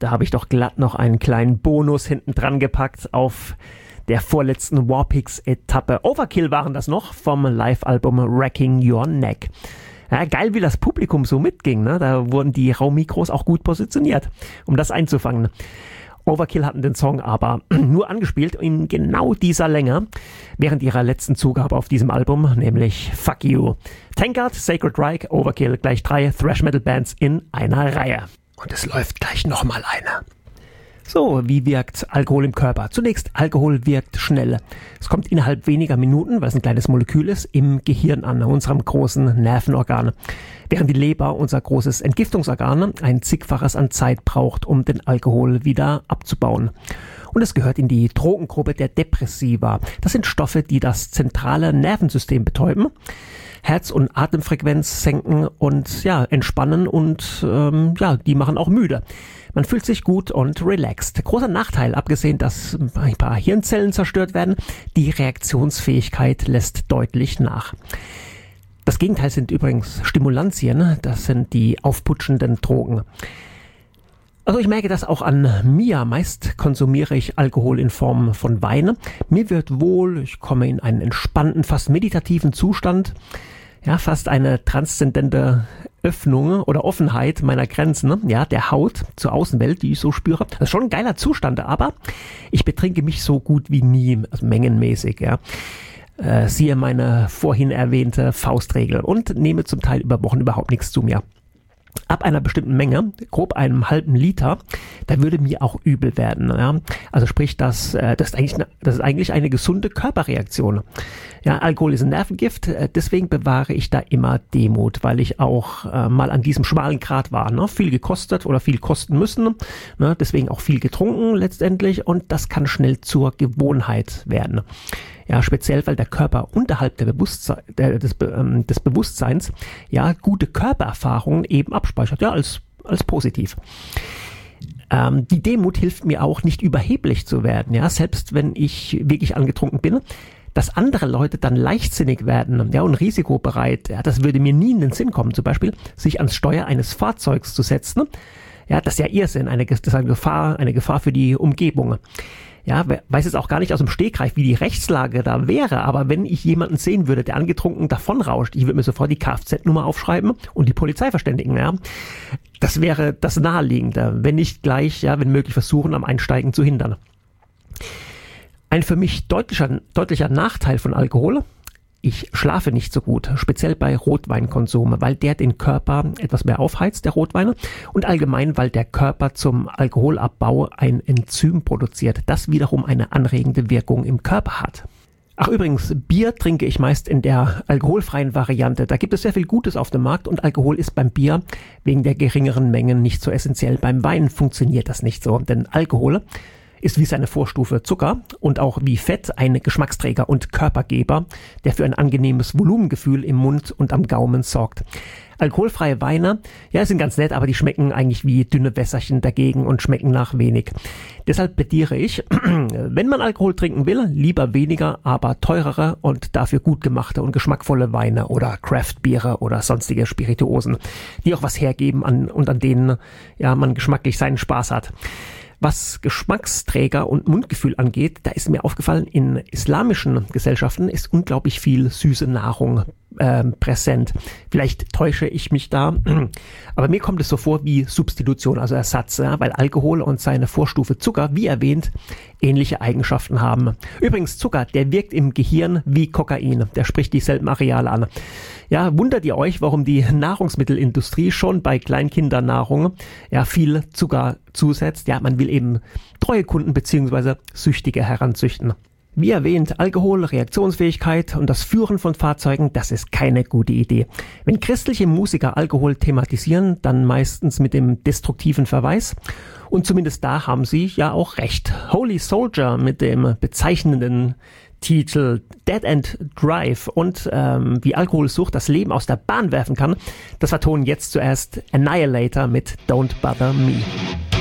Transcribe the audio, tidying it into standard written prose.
da habe ich doch glatt noch einen kleinen Bonus hinten dran gepackt auf der vorletzten Warpix-Etappe. Overkill waren das noch vom Live-Album Wrecking Your Neck. Ja, geil, wie das Publikum so mitging, ne? Da wurden die Raummikros auch gut positioniert, um das einzufangen. Overkill hatten den Song aber nur angespielt in genau dieser Länge während ihrer letzten Zugabe auf diesem Album, nämlich Fuck You. Tankard, Sacred Reich, Overkill, gleich 3 Thrash-Metal-Bands in einer Reihe. Und es läuft gleich nochmal eine. So, wie wirkt Alkohol im Körper? Zunächst, Alkohol wirkt schnell. Es kommt innerhalb weniger Minuten, weil es ein kleines Molekül ist, im Gehirn an, unserem großen Nervenorgan. Während die Leber, unser großes Entgiftungsorgan, ein zigfaches an Zeit braucht, um den Alkohol wieder abzubauen. Und es gehört in die Drogengruppe der Depressiva. Das sind Stoffe, die das zentrale Nervensystem betäuben, Herz- und Atemfrequenz senken und entspannen und die machen auch müde. Man fühlt sich gut und relaxed. Großer Nachteil, abgesehen, dass ein paar Hirnzellen zerstört werden, die Reaktionsfähigkeit lässt deutlich nach. Das Gegenteil sind übrigens Stimulantien, das sind die aufputschenden Drogen. Also ich merke das auch an mir. Meist konsumiere ich Alkohol in Form von Wein. Mir wird wohl, ich komme in einen entspannten, fast meditativen Zustand. Ja, fast eine transzendente Öffnung oder Offenheit meiner Grenzen, der Haut zur Außenwelt, die ich so spüre. Das ist schon ein geiler Zustand, aber ich betrinke mich so gut wie nie, also mengenmäßig, siehe meine vorhin erwähnte Faustregel und nehme zum Teil über Wochen überhaupt nichts zu mir. Ab einer bestimmten Menge, grob einem halben Liter, da würde mir auch übel werden. Ja? Also sprich, das ist eigentlich eine gesunde Körperreaktion. Ja, Alkohol ist ein Nervengift, deswegen bewahre ich da immer Demut, weil ich auch mal an diesem schmalen Grat war. Ne? Viel gekostet oder viel kosten müssen, ne? Deswegen auch viel getrunken letztendlich und das kann schnell zur Gewohnheit werden. Ja, speziell, weil der Körper unterhalb des Bewusstseins gute Körpererfahrungen eben abspeichert, als positiv. Die Demut hilft mir auch, nicht überheblich zu werden, selbst wenn ich wirklich angetrunken bin. Dass andere Leute dann leichtsinnig werden und risikobereit, das würde mir nie in den Sinn kommen, zum Beispiel sich ans Steuer eines Fahrzeugs zu setzen. Ja, das ist ja Irrsinn, das ist eine Gefahr für die Umgebung. Ja, weiß jetzt auch gar nicht aus dem Stegreif, wie die Rechtslage da wäre, aber wenn ich jemanden sehen würde, der angetrunken davonrauscht, ich würde mir sofort die Kfz-Nummer aufschreiben und die Polizei verständigen, Das wäre das Naheliegende, wenn nicht gleich, wenn möglich versuchen, am Einsteigen zu hindern. Ein für mich deutlicher Nachteil von Alkohol: ich schlafe nicht so gut, speziell bei Rotweinkonsum, weil der den Körper etwas mehr aufheizt, der Rotwein, und allgemein, weil der Körper zum Alkoholabbau ein Enzym produziert, das wiederum eine anregende Wirkung im Körper hat. Ach übrigens, Bier trinke ich meist in der alkoholfreien Variante. Da gibt es sehr viel Gutes auf dem Markt und Alkohol ist beim Bier wegen der geringeren Mengen nicht so essentiell. Beim Wein funktioniert das nicht so, denn Alkohol ist wie seine Vorstufe Zucker und auch wie Fett ein Geschmacksträger und Körpergeber, der für ein angenehmes Volumengefühl im Mund und am Gaumen sorgt. Alkoholfreie Weine, sind ganz nett, aber die schmecken eigentlich wie dünne Wässerchen dagegen und schmecken nach wenig. Deshalb plädiere ich, wenn man Alkohol trinken will, lieber weniger, aber teurere und dafür gut gemachte und geschmackvolle Weine oder Craftbiere oder sonstige Spirituosen, die auch was hergeben und an denen man geschmacklich seinen Spaß hat. Was Geschmacksträger und Mundgefühl angeht, da ist mir aufgefallen, in islamischen Gesellschaften ist unglaublich viel süße Nahrung präsent. Vielleicht täusche ich mich da, aber mir kommt es so vor wie Substitution, also Ersatz, weil Alkohol und seine Vorstufe Zucker, wie erwähnt, ähnliche Eigenschaften haben. Übrigens, Zucker, der wirkt im Gehirn wie Kokain, der spricht dieselben Areale an. Ja, wundert ihr euch, warum die Nahrungsmittelindustrie schon bei Kleinkindernahrung viel Zucker zusetzt? Ja, man will eben treue Kunden bzw. Süchtige heranzüchten. Wie erwähnt, Alkohol, Reaktionsfähigkeit und das Führen von Fahrzeugen, das ist keine gute Idee. Wenn christliche Musiker Alkohol thematisieren, dann meistens mit dem destruktiven Verweis. Und zumindest da haben sie ja auch recht. Holy Soldier mit dem bezeichnenden Titel Dead End Drive und wie Alkoholsucht das Leben aus der Bahn werfen kann, das vertonen jetzt zuerst Annihilator mit Don't Bother Me.